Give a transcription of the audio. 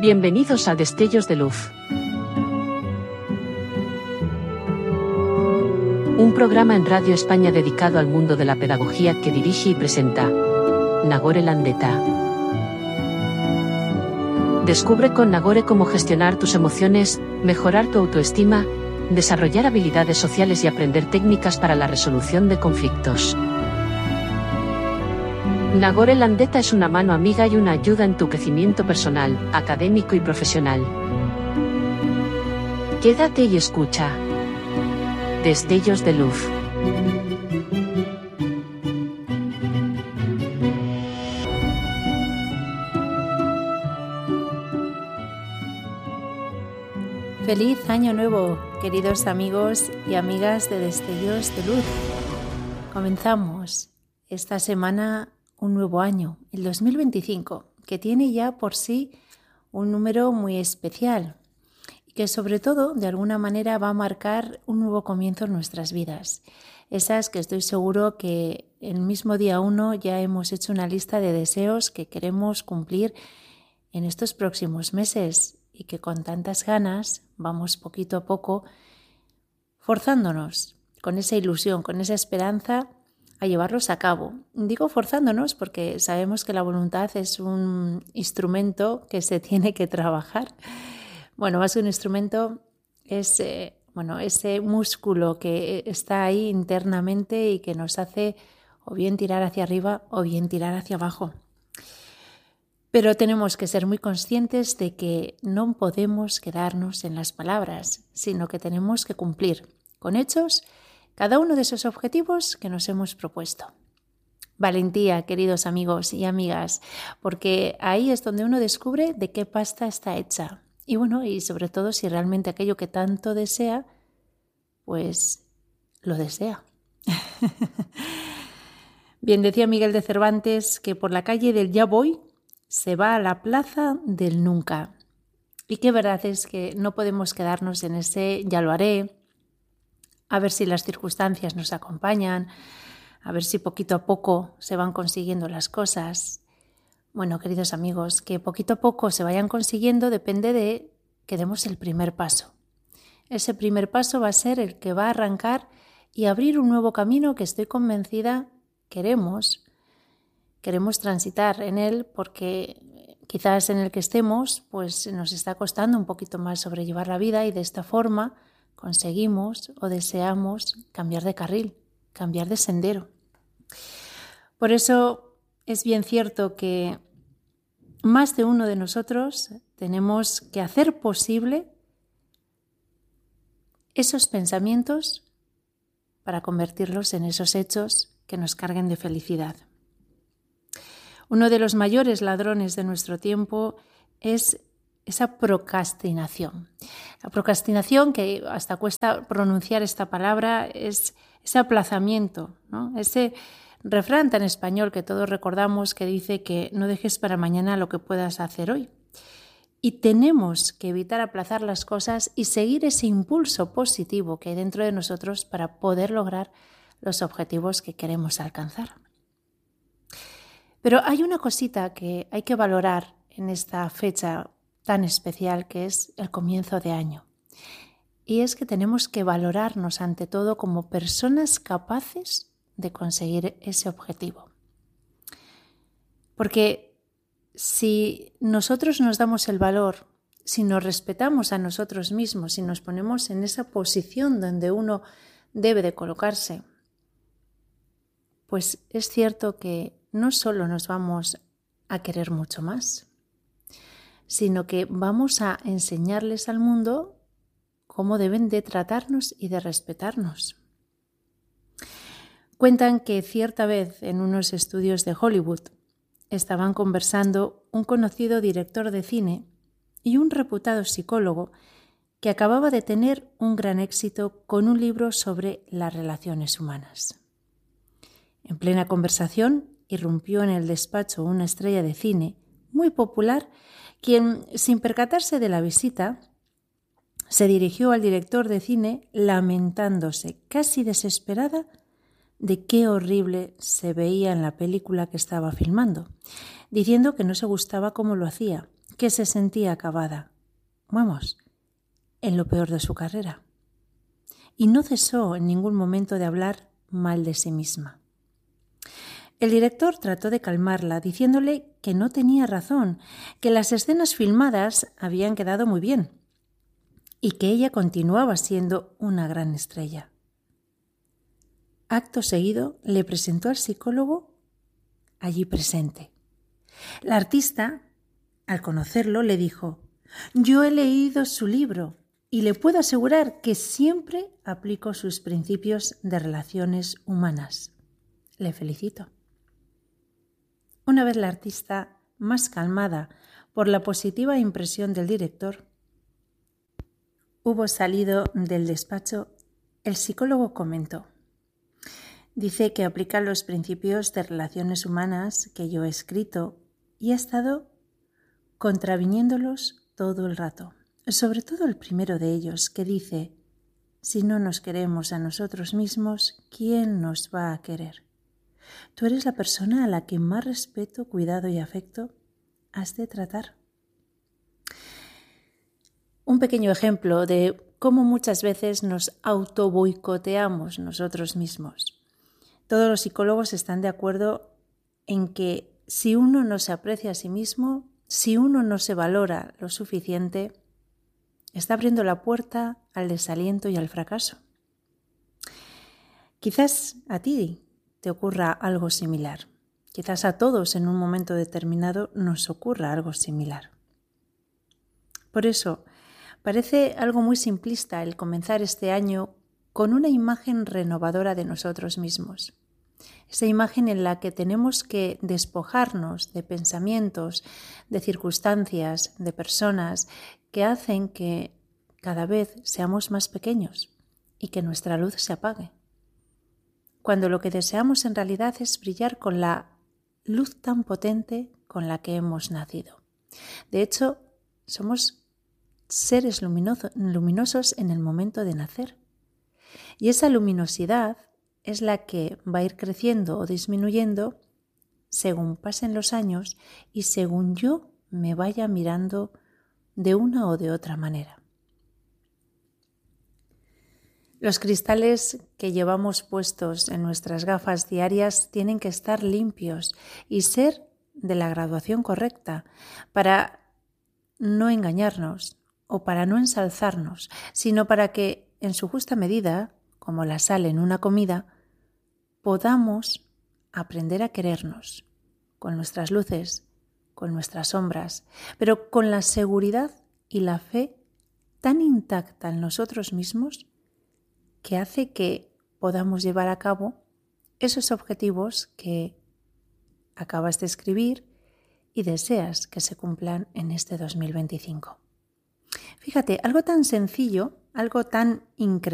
Bienvenidos a Destellos de Luz. Un programa en Radio España dedicado al mundo de la pedagogía que dirige y presenta Nagore Landeta. Descubre con Nagore cómo gestionar tus emociones, mejorar tu autoestima, desarrollar habilidades sociales y aprender técnicas para la resolución de conflictos. Nagore Landeta es una mano amiga y una ayuda en tu crecimiento personal, académico y profesional. Quédate y escucha. Destellos de Luz. Feliz Año Nuevo, queridos amigos y amigas de Destellos de Luz. Comenzamos esta semana un nuevo año, el 2025, que tiene ya por sí un número muy especial y que sobre todo de alguna manera va a marcar un nuevo comienzo en nuestras vidas. Esas que estoy seguro que el mismo día 1 ya hemos hecho una lista de deseos que queremos cumplir en estos próximos meses y que con tantas ganas vamos poquito a poco forzándonos con esa ilusión, con esa esperanza a llevarlos a cabo. Digo forzándonos porque sabemos que la voluntad es un instrumento que se tiene que trabajar. Bueno, más que un instrumento es ese músculo que está ahí internamente y que nos hace o bien tirar hacia arriba o bien tirar hacia abajo. Pero tenemos que ser muy conscientes de que no podemos quedarnos en las palabras, sino que tenemos que cumplir con hechos cada uno de esos objetivos que nos hemos propuesto. Valentía, queridos amigos y amigas, porque ahí es donde uno descubre de qué pasta está hecha. Y y sobre todo si realmente aquello que tanto desea, pues lo desea. Bien, decía Miguel de Cervantes que por la calle del ya voy se va a la plaza del nunca. Y qué verdad es que no podemos quedarnos en ese ya lo haré, a ver si las circunstancias nos acompañan, a ver si poquito a poco se van consiguiendo las cosas. Bueno, queridos amigos, que poquito a poco se vayan consiguiendo depende de que demos el primer paso. Ese primer paso va a ser el que va a arrancar y abrir un nuevo camino que estoy convencida queremos transitar en él porque quizás en el que estemos pues nos está costando un poquito más sobrellevar la vida y de esta forma conseguimos o deseamos cambiar de carril, cambiar de sendero. Por eso es bien cierto que más de uno de nosotros tenemos que hacer posible esos pensamientos para convertirlos en esos hechos que nos carguen de felicidad. Uno de los mayores ladrones de nuestro tiempo es esa procrastinación. La procrastinación, que hasta cuesta pronunciar esta palabra, es ese aplazamiento, ¿no? Ese refrán tan español que todos recordamos que dice que no dejes para mañana lo que puedas hacer hoy. Y tenemos que evitar aplazar las cosas y seguir ese impulso positivo que hay dentro de nosotros para poder lograr los objetivos que queremos alcanzar. Pero hay una cosita que hay que valorar en esta fecha tan especial que es el comienzo de año. Y es que tenemos que valorarnos ante todo como personas capaces de conseguir ese objetivo. Porque si nosotros nos damos el valor, si nos respetamos a nosotros mismos, si nos ponemos en esa posición donde uno debe de colocarse, pues es cierto que no solo nos vamos a querer mucho más, sino que vamos a enseñarles al mundo cómo deben de tratarnos y de respetarnos. Cuentan que cierta vez en unos estudios de Hollywood estaban conversando un conocido director de cine y un reputado psicólogo que acababa de tener un gran éxito con un libro sobre las relaciones humanas. En plena conversación irrumpió en el despacho una estrella de cine muy popular, quien, sin percatarse de la visita, se dirigió al director de cine lamentándose, casi desesperada, de qué horrible se veía en la película que estaba filmando, diciendo que no se gustaba cómo lo hacía, que se sentía acabada, vamos, en lo peor de su carrera. Y no cesó en ningún momento de hablar mal de sí misma. El director trató de calmarla, diciéndole que no tenía razón, que las escenas filmadas habían quedado muy bien y que ella continuaba siendo una gran estrella. Acto seguido le presentó al psicólogo allí presente. La artista, al conocerlo, le dijo: «Yo he leído su libro y le puedo asegurar que siempre aplico sus principios de relaciones humanas. Le felicito». Una vez la artista más calmada por la positiva impresión del director hubo salido del despacho, el psicólogo comentó: «Dice que aplica los principios de relaciones humanas que yo he escrito y ha estado contraviniéndolos todo el rato. Sobre todo el primero de ellos, que dice: si no nos queremos a nosotros mismos, ¿quién nos va a querer? Tú eres la persona a la que más respeto, cuidado y afecto has de tratar». Un pequeño ejemplo de cómo muchas veces nos autoboicoteamos nosotros mismos. Todos los psicólogos están de acuerdo en que si uno no se aprecia a sí mismo, si uno no se valora lo suficiente, está abriendo la puerta al desaliento y al fracaso. Quizás a ti te ocurra algo similar. Quizás a todos en un momento determinado nos ocurra algo similar. Por eso, parece algo muy simplista el comenzar este año con una imagen renovadora de nosotros mismos. Esa imagen en la que tenemos que despojarnos de pensamientos, de circunstancias, de personas que hacen que cada vez seamos más pequeños y que nuestra luz se apague. Cuando lo que deseamos en realidad es brillar con la luz tan potente con la que hemos nacido. De hecho, somos seres luminosos en el momento de nacer. Y esa luminosidad es la que va a ir creciendo o disminuyendo según pasen los años y según yo me vaya mirando de una o de otra manera. Los cristales que llevamos puestos en nuestras gafas diarias tienen que estar limpios y ser de la graduación correcta para no engañarnos o para no ensalzarnos, sino para que en su justa medida, como la sal en una comida, podamos aprender a querernos con nuestras luces, con nuestras sombras, pero con la seguridad y la fe tan intacta en nosotros mismos que hace que podamos llevar a cabo esos objetivos que acabas de escribir y deseas que se cumplan en este 2025. Fíjate, algo tan sencillo, algo tan increíble,